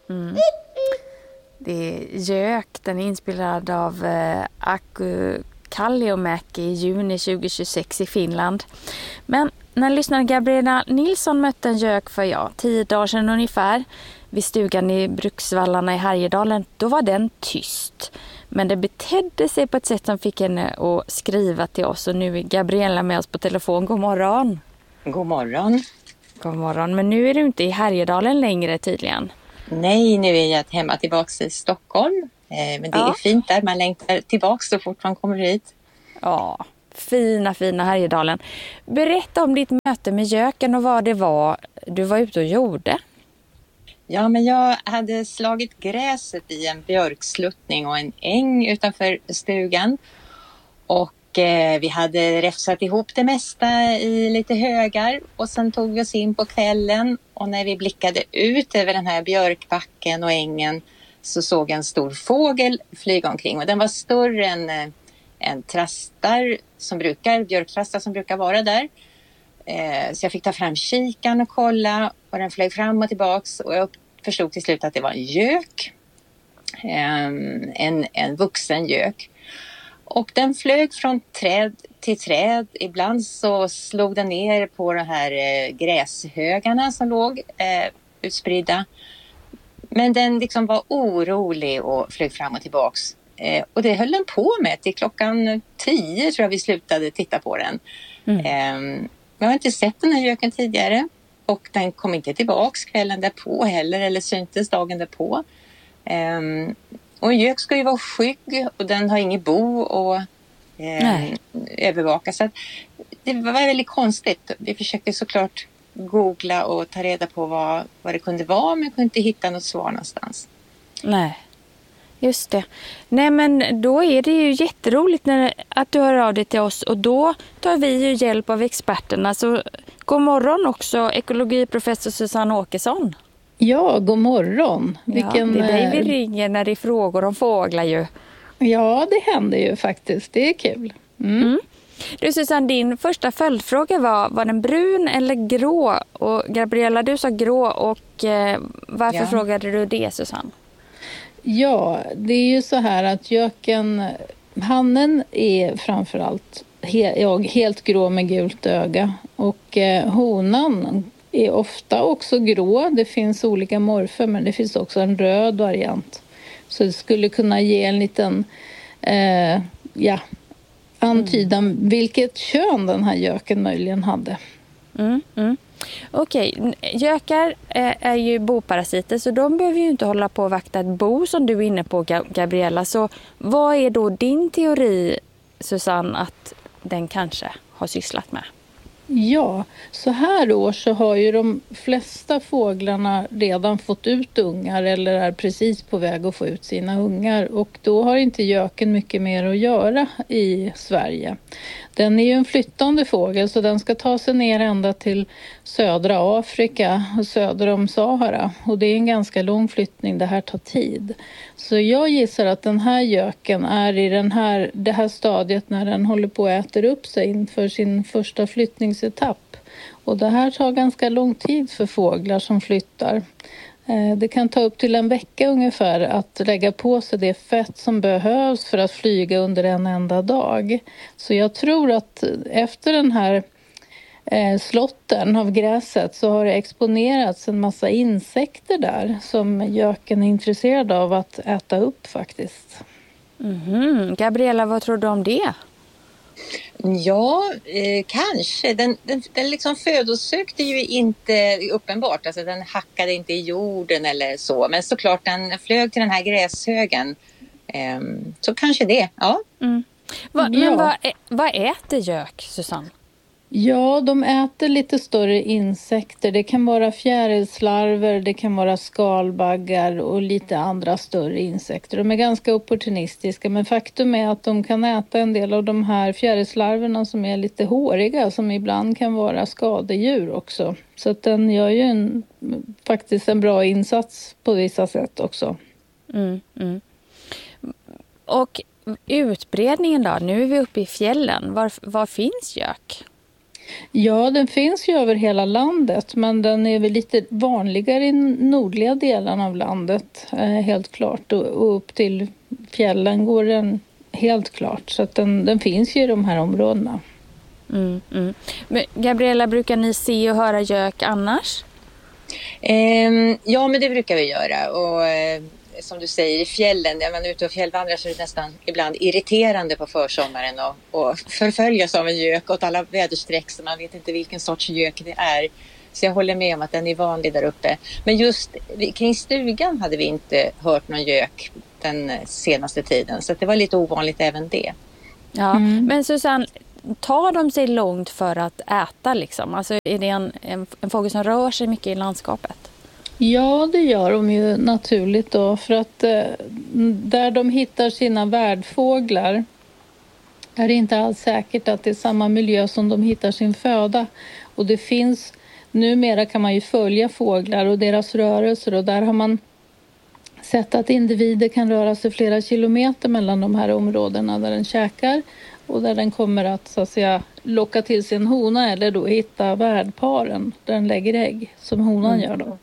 Det är Gök, den är inspelad av Aku Kalliomäki i juni 2026 i Finland. Men när lyssnaren Gabriella Nilsson mötte en gök för 10 dagar sedan ungefär vid stugan i Bruksvallarna i Härjedalen, då var den tyst. Men det betedde sig på ett sätt som fick henne att skriva till oss, och nu är Gabriella med oss på telefon. God morgon. God morgon. God morgon, men nu är du inte i Härjedalen längre tydligen. Nej, nu är jag hemma tillbaka i Stockholm. Men det är fint där, man längtar tillbaka så fort man kommer hit. Ja, fina Härjedalen. Berätta om ditt möte med göken och vad det var du var ute och gjorde. Ja, men jag hade slagit gräset i en björksluttning och en äng utanför stugan. Och vi hade räfsat ihop det mesta i lite högar. Och sen tog vi oss in på kvällen. Och när vi blickade ut över den här björkbacken och ängen så såg jag en stor fågel flyga omkring. Och den var större än björktrastar som brukar vara där. Så jag fick ta fram kikan och kolla, och den flög fram och tillbaks, och jag förstod till slut att det var en gök. En vuxen gök. Och den flög från träd till träd. Ibland så slog den ner på de här gräshögarna som låg utspridda. Men den liksom var orolig och flög fram och tillbaks. Och det höll den på med till klockan 10 tror jag vi slutade titta på den. Jag har inte sett den här göken tidigare, och den kom inte tillbaks kvällen därpå heller, eller syntes dagen därpå. Och en gök ska ju vara skygg, och den har inget bo och övervaka. Så att det var väldigt konstigt. Vi försökte såklart googla och ta reda på vad det kunde vara, men kunde inte hitta något svar någonstans. Nej. Just det. Nej, men då är det ju jätteroligt att du hör av dig till oss, och då tar vi ju hjälp av experterna. Så god morgon också, ekologiprofessor Susanne Åkesson. Ja, god morgon. Det är dig vi ringer när det är frågor om fåglar ju. Ja, det händer ju faktiskt. Det är kul. Du Susanne, din första följdfråga var den brun eller grå? Och Gabriella, du sa grå, och varför frågade du det, Susanne? Ja, det är ju så här att göken, hannen är framförallt helt grå med gult öga, och honan är ofta också grå. Det finns olika morfer, men det finns också en röd variant. Så det skulle kunna ge en liten antydan vilket kön den här göken möjligen hade. Okej, gökar är ju boparasiter, så de behöver ju inte hålla på att vakta ett bo som du är inne på, Gabriella. Så vad är då din teori, Susanne, att den kanske har sysslat med? Ja, så här år så har ju de flesta fåglarna redan fått ut ungar eller är precis på väg att få ut sina ungar, och då har inte göken mycket mer att göra i Sverige. Den är ju en flyttande fågel, så den ska ta sig ner ända till södra Afrika och söder om Sahara, och det är en ganska lång flyttning, det här tar tid. Så jag gissar att den här göken är i det här stadiet när den håller på att äta upp sig inför sin första flyttningsetapp. Och det här tar ganska lång tid för fåglar som flyttar. Det kan ta upp till en vecka ungefär att lägga på sig det fett som behövs för att flyga under en enda dag. Så jag tror att efter den här slotten av gräset så har det exponerats en massa insekter där som göken är intresserad av att äta upp faktiskt. Gabriella, vad tror du om det? Ja, kanske. Den liksom födosökte ju inte uppenbart. Alltså den hackade inte i jorden eller så. Men såklart den flög till den här gräshögen. Så kanske det, ja. Men vad äter gök, Susanne? Ja, de äter lite större insekter. Det kan vara fjärilslarver, det kan vara skalbaggar och lite andra större insekter. De är ganska opportunistiska, men faktum är att de kan äta en del av de här fjärilslarverna som är lite håriga, som ibland kan vara skadedjur också. Så att den gör ju faktiskt en bra insats på vissa sätt också. Och utbredningen då? Nu är vi uppe i fjällen. Var finns gök? Ja, den finns ju över hela landet, men den är väl lite vanligare i nordliga delarna av landet, helt klart. Och upp till fjällen går den helt klart, så att den finns ju i de här områdena. Men Gabriella, brukar ni se och höra gök annars? Ja, men det brukar vi göra. Och som du säger, i fjällen, när man är ute och fjällvandrar, så är det nästan ibland irriterande på försommaren och förföljas av en gök åt alla väderstreck, så man vet inte vilken sorts gök det är. Så jag håller med om att den är vanlig där uppe. Men just kring stugan hade vi inte hört någon gök den senaste tiden, så det var lite ovanligt även det. Ja, men Susanne, tar de sig långt för att äta liksom? Alltså är det en fågel som rör sig mycket i landskapet? Ja, det gör de ju naturligt då, för att där de hittar sina värdfåglar är det inte alls säkert att det är samma miljö som de hittar sin föda. Och det finns, numera kan man ju följa fåglar och deras rörelser, och där har man sett att individer kan röra sig flera kilometer mellan de här områdena där den käkar och där den kommer att, så att säga, locka till sin hona eller då hitta värdparen där den lägger ägg, som honan gör då.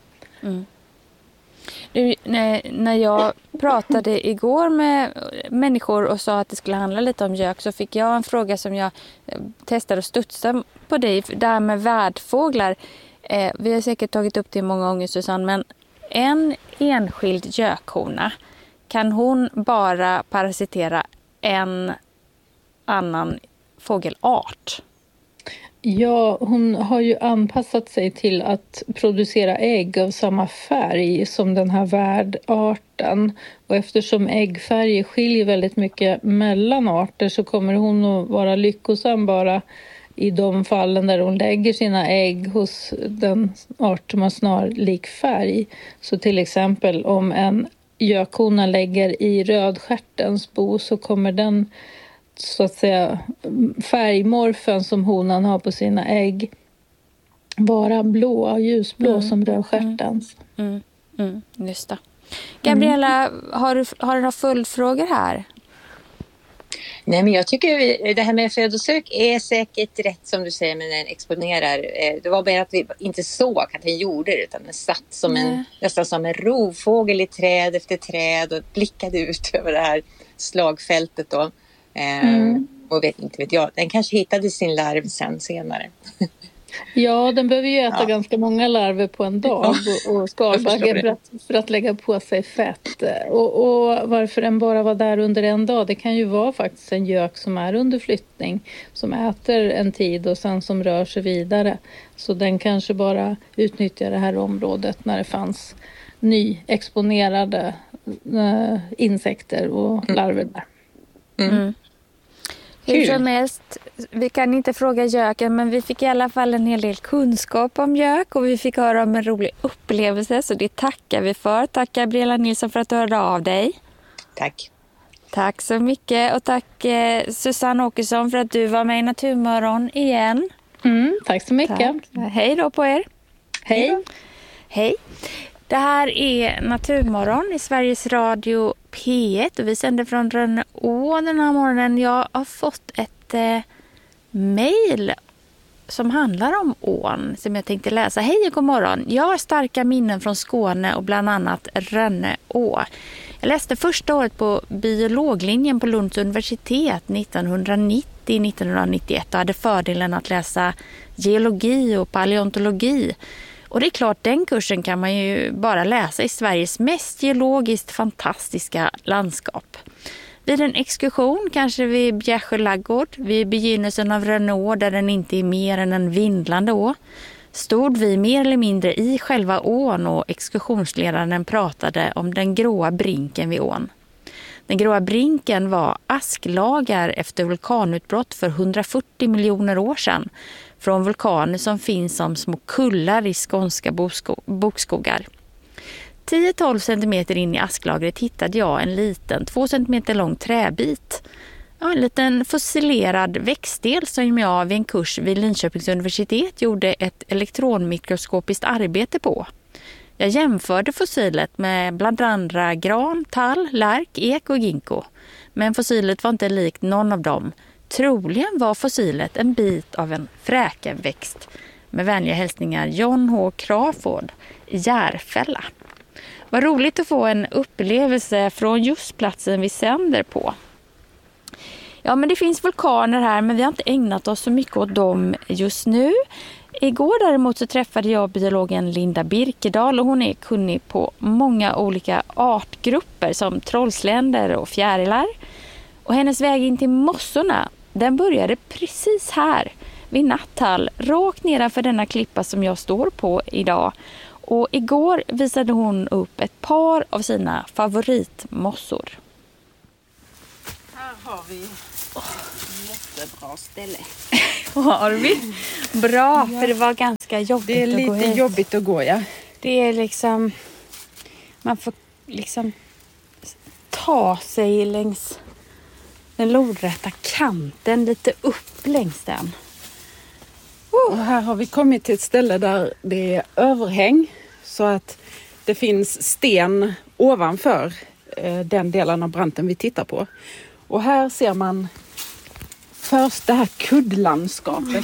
Du, när jag pratade igår med människor och sa att det skulle handla lite om gök, så fick jag en fråga som jag testade att studsa på dig. Det här med värdfåglar. Vi har säkert tagit upp det många gånger, Susanne, men en enskild gökhona, kan hon bara parasitera en annan fågelart? Ja, hon har ju anpassat sig till att producera ägg av samma färg som den här värdarten. Och eftersom äggfärger skiljer väldigt mycket mellan arter, så kommer hon att vara lyckosam bara i de fallen där hon lägger sina ägg hos den art som har snarlik färg. Så till exempel om en gökhona lägger i rödstjärtens bo, så kommer den, så att säga, färgmorfen som honan har på sina ägg vara blå, ljusblå som rödstjärtens. Just det. Gabriella, har du några följdfrågor här? Nej, men jag tycker det här med födosök är säkert rätt som du säger, men den exponerar. Det var bara att vi inte såg att den gjorde det, utan den satt som nästan som en rovfågel i träd efter träd och blickade ut över det här slagfältet då. Och inte vet jag, den kanske hittade sin larv senare. Ja, den behöver ju äta ganska många larver på en dag och skalbaggar för att lägga på sig fett. Och varför den bara var där under en dag, det kan ju vara faktiskt en gök som är under flyttning, som äter en tid och sen som rör sig vidare. Så den kanske bara utnyttjar det här området när det fanns nyexponerade insekter och larver där. Hur som helst, vi kan inte fråga göken, men vi fick i alla fall en hel del kunskap om gök och vi fick höra om en rolig upplevelse, så det tackar vi för. Tack Gabriella Nilsson för att du hörde av dig. Tack. Tack så mycket, och tack Susanne Åkesson för att du var med i Naturmorgon igen. Tack så mycket. Tack. Hej då på er. Hej. Hej. Det här är Naturmorgon i Sveriges Radio P1 och vi sänder från Rönneå den här morgonen. Jag har fått ett mejl som handlar om ån som jag tänkte läsa. Hej och god morgon. Jag har starka minnen från Skåne och bland annat Rönneå. Jag läste första året på biologlinjen på Lunds universitet 1990-1991 och hade fördelen att läsa geologi och paleontologi. Och det är klart, den kursen kan man ju bara läsa i Sveriges mest geologiskt fantastiska landskap. Vid en exkursion, kanske vid Bjärsjö laggård, vid begynnelsen av Rönneå där den inte är mer än en vindlande å, stod vi mer eller mindre i själva ån och exkursionsledaren pratade om den gråa brinken vid ån. Den gråa brinken var asklagar efter vulkanutbrott för 140 miljoner år sedan från vulkaner som finns som små kullar i skånska bokskogar. 10-12 centimeter in i asklagret hittade jag en liten 2 centimeter lång träbit. En liten fossilerad växtdel som jag vid en kurs vid Linköpings universitet gjorde ett elektronmikroskopiskt arbete på. Jag jämförde fossilet med bland andra gran, tall, lärk, ek och ginkgo. Men fossilet var inte likt någon av dem. Troligen var fossilet en bit av en fräkenväxt. Med vänliga hälsningar John H. Crawford i Järfälla. Vad roligt att få en upplevelse från just platsen vi sänder på. Ja, men det finns vulkaner här, men vi har inte ägnat oss så mycket åt dem just nu. Igår däremot så träffade jag biologen Linda Birkedal och hon är kunnig på många olika artgrupper som trollsländer och fjärilar. Och hennes väg in till mossorna, den började precis här vid Nattall, rakt nedanför denna klippa som jag står på idag. Och igår visade hon upp ett par av sina favoritmossor. Här har vi ett jättebra ställe. Har vi? Bra, för det var ganska jobbigt Det är att gå lite hit. jobbigt att gå, ja. Det är liksom, man får liksom ta sig längs den lodrätta kanten lite upp längs den. Och här har vi kommit till ett ställe där det är överhäng så att det finns sten ovanför den delen av branten vi tittar på. Och här ser man först det här kuddlandskapet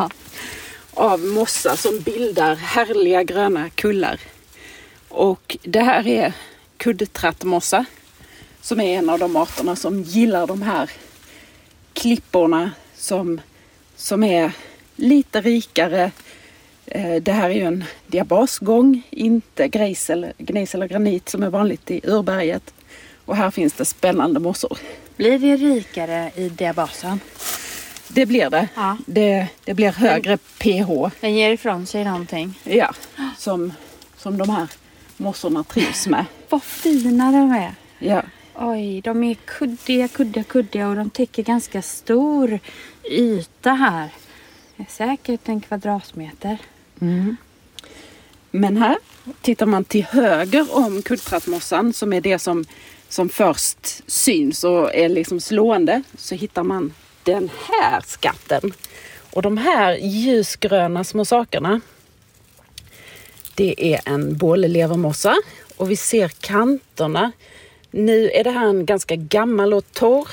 av mossa som bildar härliga gröna kullar. Och det här är kuddtrattmossa som är en av de arterna som gillar de här klipporna som är lite rikare. Det här är ju en diabasgång, inte gnejs eller granit som är vanligt i urberget. Och här finns det spännande mossor. Blir det rikare i diabasen? Det blir det. Ja. Det blir högre pH. Den ger ifrån sig någonting. Ja, som de här mossorna trivs med. Vad fina de är. Ja. Oj, de är kuddiga och de täcker ganska stor yta här. Det är säkert 1 kvadratmeter. Mm. Men här tittar man till höger om kuddtrattmossan som är det som först syns och är liksom slående, så hittar man den här skatten. Och de här ljusgröna små sakerna, det är en bållevermossa och vi ser kanterna. Nu är det här en ganska gammal och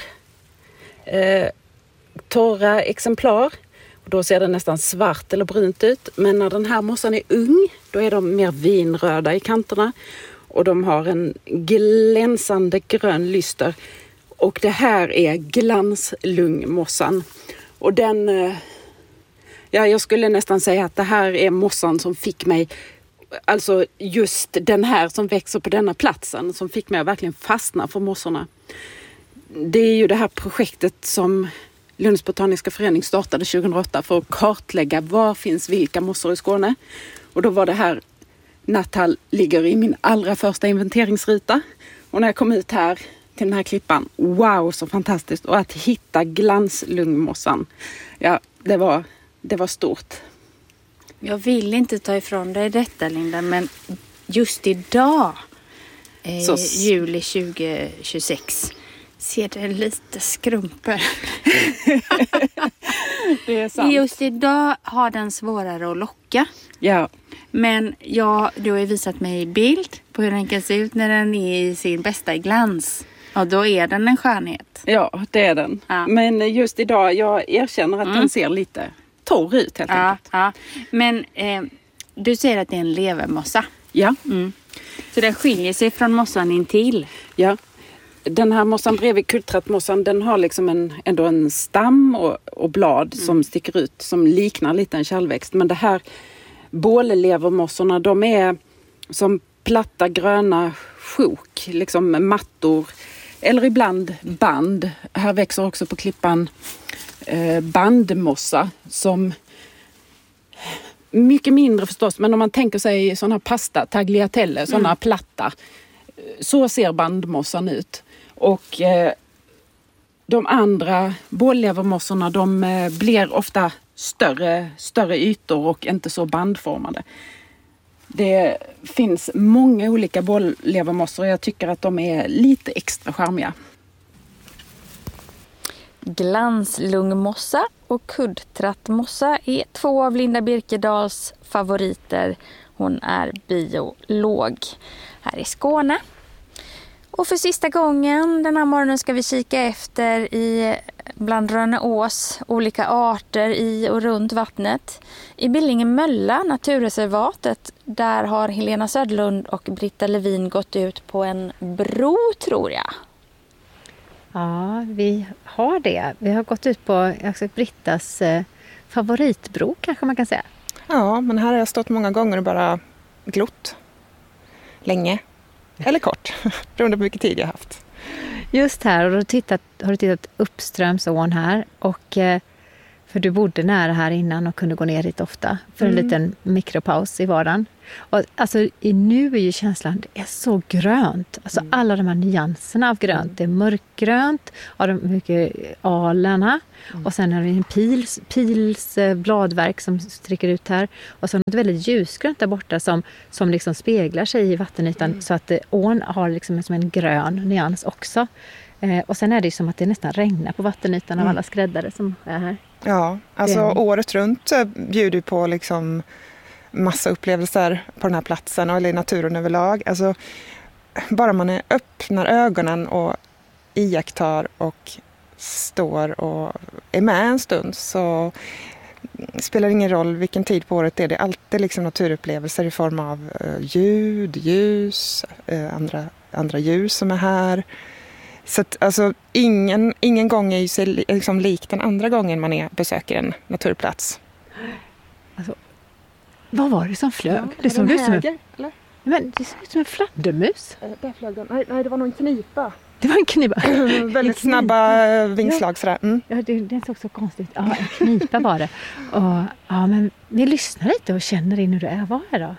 torra exemplar. Och då ser det nästan svart eller brunt ut. Men när den här mossan är ung, då är de mer vinröda i kanterna. Och de har en glänsande grön lyster. Och det här är glanslungmossan. Och den, jag skulle nästan säga att det här är mossan som fick mig, alltså just den här som växer på denna platsen, som fick mig att verkligen fastna för mossorna. Det är ju det här projektet som Lunds botaniska förening startade 2008 för att kartlägga var finns vilka mossor i Skåne. Och då var det här, Nattall ligger i min allra första inventeringsruta. Och när jag kom ut här till den här klippan, wow så fantastiskt. Och att hitta glanslungmossan, ja det var stort. Jag vill inte ta ifrån dig detta, Linda, men just idag, juli 2026, ser det lite skrumper. Det är sant. Just idag har den svårare att locka. Ja. Men du har visat mig i bild på hur den kan se ut när den är i sin bästa glans. Och då är den en skönhet. Ja, det är den. Ja. Men just idag, jag erkänner att den ser lite torr ut helt enkelt. Ja. Men du säger att det är en levermossa. Ja. Mm. Så den skiljer sig från mossan intill. Ja. Den här mossan bredvid kuddtrattmossan, den har liksom ändå en stam och blad som sticker ut, som liknar lite en kärlväxt. Men det här bållevermossorna, de är som platta gröna sjok, liksom mattor eller ibland band. Här växer också på klippan bandmossa som mycket mindre förstås, men om man tänker sig sådana pasta, tagliatelle, sådana platta, så ser bandmossan ut. Och de andra bållevermossorna, de blir ofta större ytor och inte så bandformade. Det finns många olika bållevermossor och jag tycker att de är lite extra charmiga. Glanslungmossa och kuddtrattmossa är 2 av Linda Birkedals favoriter. Hon är biolog här i Skåne. Och för sista gången den här morgonen ska vi kika efter i bland Rönneås olika arter i och runt vattnet. I Billingemölla, naturreservatet, där har Helena Söderlund och Britta Levin gått ut på en bro, tror jag. Ja, vi har det. Vi har gått ut på Brittas favoritbro, kanske man kan säga. Ja, men här har jag stått många gånger och bara glott. Länge. Eller kort, beroende på hur mycket tid jag har haft. Just här, och har du tittat uppströms ån här. Och, för du bodde nära här innan och kunde gå ner dit ofta för en liten mikropaus i vardagen. Och, alltså, nu är ju känslan, det är så grönt. Alltså, alla de här nyanserna av grönt. Det är mörkgrönt, av de mycket alarna. Och sen har vi en pils bladverk som sträcker ut här. Och så något väldigt ljusgrönt där borta som liksom speglar sig i vattenytan. Så att ån har liksom som en grön nyans också. Och sen är det ju som att det nästan regnar på vattenytan av alla skräddare som är här. Ja, alltså året runt bjuder på liksom massa upplevelser på den här platsen eller i naturen överlag. Alltså, bara man öppnar ögonen och iakttar och står och är med en stund, så spelar ingen roll vilken tid på året det är. Det är alltid liksom naturupplevelser i form av ljud, ljus, andra djur som är här. Så att, alltså, ingen gång är ju så liksom lik den andra gången man besöker en naturplats. Alltså, vad var det som flög? Ja, det såg ut som eller? Men det såg ut som en fladdermus. Där flög den. Nej, det var nog en knipa. Det var en knipa. Väldigt snabba vingslag sådär. Ja, det såg så konstigt. Ja, en knipa var det. Och, ja, men vi lyssnar lite och känner in hur det är. Vad är det då?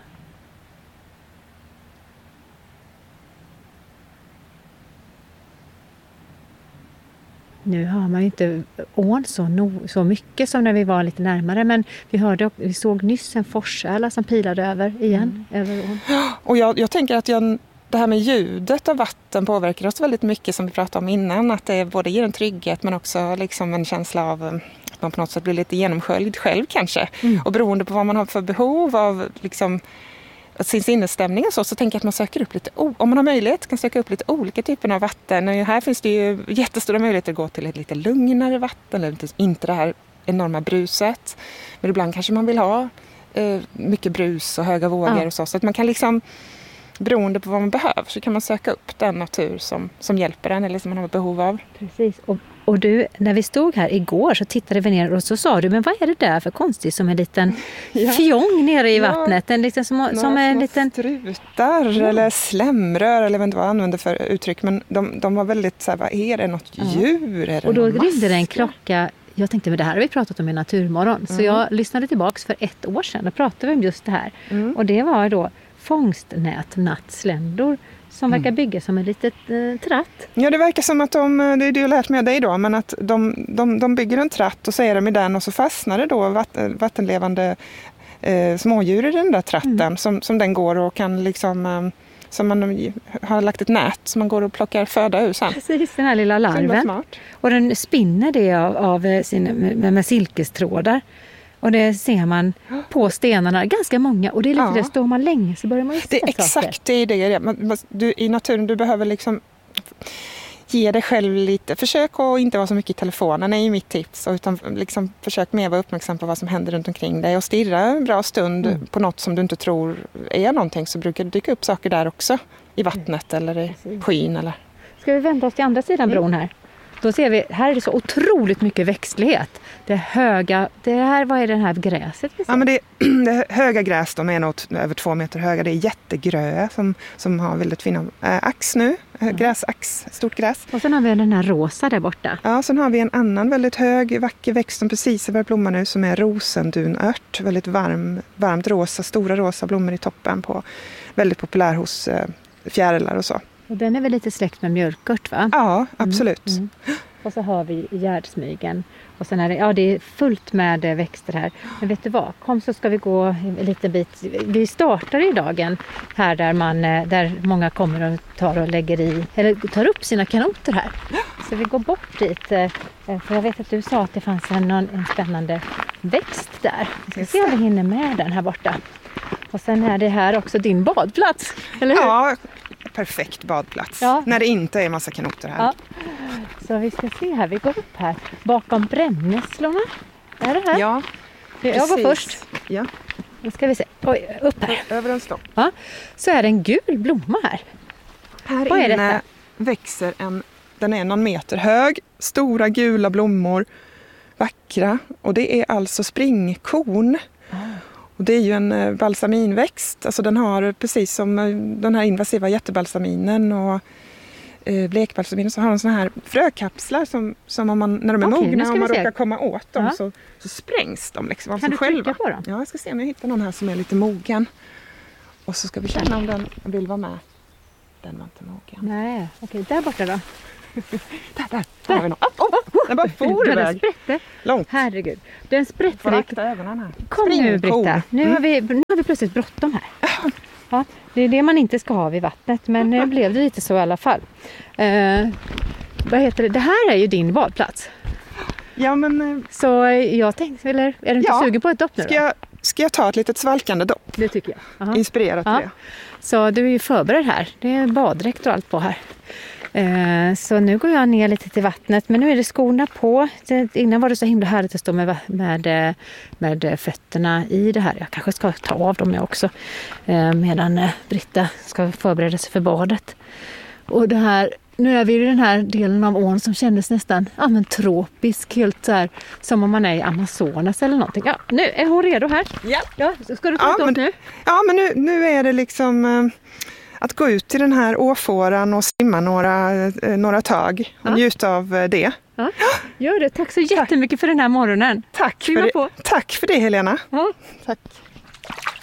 Nu har man ju inte ån så mycket som när vi var lite närmare, men vi såg nyss en forsärla som pilade över igen. Över ån. Och jag tänker att det här med ljudet av vatten påverkar oss väldigt mycket, som vi pratade om innan. Att det både ger en trygghet men också liksom en känsla av att man på något sätt blir lite genomsköljd själv kanske. Och beroende på vad man har för behov av liksom sin sinnesstämning och så tänker jag att man söker upp lite, om man har möjlighet kan söka upp lite olika typer av vatten. Och här finns det ju jättestora möjligheter att gå till ett lite lugnare vatten, eller inte det här enorma bruset. Men ibland kanske man vill ha mycket brus och höga vågor och så att man kan liksom, beroende på vad man behöver, så kan man söka upp den natur som hjälper en eller som man har behov av. Precis. Och du, när vi stod här igår så tittade vi ner och så sa du, men vad är det där för konstigt som en liten fjong nere i vattnet? En liten, som en liten strutar eller slämrör eller vad jag använder för uttryck. Men de var väldigt så här, vad är det? Något djur? Är det och då ringde det en klocka. Jag tänkte, men det här har vi pratat om i Naturmorgon. Så jag lyssnade tillbaks för 1 år sedan och pratade om just det här. Och det var då fångstnätnattsländor som verkar bygga som en litet tratt. Ja, det verkar som att det är det jag lärt mig av dig då, men att de bygger en tratt och så är de i den och så fastnar det då vattenlevande smådjur i den där tratten som den går och kan liksom, som man har lagt ett nät som man går och plockar föda ur sen. Precis, den här lilla larven. Och den spinner det av med silkestrådar. Och det ser man på stenarna, ganska många. Och det är lite det, står man länge så börjar man ju se saker. Exakt, det är det. I naturen, du behöver liksom ge dig själv lite. Försök att inte vara så mycket i telefonen är ju mitt tips. Utan liksom försök mer vara uppmärksam på vad som händer runt omkring dig. Och stirra en bra stund på något som du inte tror är någonting, så brukar det dyka upp saker där också. I vattnet eller i skyn. Eller. Ska vi vända oss till andra sidan bron här? Då ser vi, här är det så otroligt mycket växtlighet. Det är höga, vad är det här gräset? Ja, men det är höga gräs, de är nog över 2 meter höga. Det är jättegröa som har väldigt fina ax nu. Gräsax, stort gräs. Och sen har vi den här rosa där borta. Ja, sen har vi en annan väldigt hög, vacker växt som precis har börjat blomma nu, som är rosendunört. Väldigt varmt rosa, stora rosa blommor i toppen på. Väldigt populär hos fjärilar och så. Och den är väl lite släkt med mjölkört, va? Ja, absolut. Och så har vi gärdsmygen. Och sen är det är fullt med växter här. Men vet du vad? Kom så ska vi gå en liten bit. Vi startar i dagen här där många kommer och tar upp sina kanoter här. Så vi går bort dit. För jag vet att du sa att det fanns en spännande växt där. Vi ska se om vi hinner med den här borta. Och sen är det här också din badplats, eller hur? Ja, perfekt badplats. Ja. När det inte är massa kanoter här. Ja. Så vi ska se här, vi går upp här bakom brännässlorna. Är det här? Ja, Jag går först. Ja. Nu ska vi se. Oj, upp här. Över en stopp. Ja, så är det en gul blomma här. Här Vad är inne detta? växer den är någon meter hög, stora gula blommor, vackra. Och det är alltså springkorn. Och det är ju en balsaminväxt, alltså den har precis som den här invasiva jättebalsaminen och blekbalsaminen, så har de såna här frökapslar som om man, när de är mogna och man råkar komma åt dem så sprängs de liksom av sig själva. Kan du trycka på dem? Ja, jag ska se om jag hittar någon här som är lite mogen. Och så ska vi känna om den vill vara med. Den var inte mogen. Nej, okej, där borta då. Där har vi någon. Den bara for Den iväg. sprätte. Långt. Herregud. Den Får sprätte. akta ögonen här. Kom nu Britta. Nu har vi plötsligt bråttom här. Ja, det är det man inte ska ha vid vattnet. Men nu blev det lite så i alla fall. Vad heter det? Det här är ju din badplats. Ja, men Så jag tänkte, eller är du inte sugen på ett dopp nu då? ska jag ta ett litet svalkande dopp? Det tycker jag. Aha. Inspirerat till det. Så du är ju förberedd här. Det är baddräkt och allt på här. Så nu går jag ner lite till vattnet. Men nu är det skorna på. Innan var det så himla härligt att stå med fötterna i det här. Jag kanske ska ta av dem också. Medan Britta ska förbereda sig för badet. Och det här, nu är vi i den här delen av ån som kändes nästan tropisk. Helt så här, som om man är i Amazonas eller någonting. Ja, nu är hon redo här. Ja, ska du ta ett upp nu? Ja, men nu är det liksom att gå ut i den här åfåran och simma några tag och njuta av det. Ja, gör det. Tack så jättemycket för den här morgonen. Tack för det, Helena. Ja. Tack.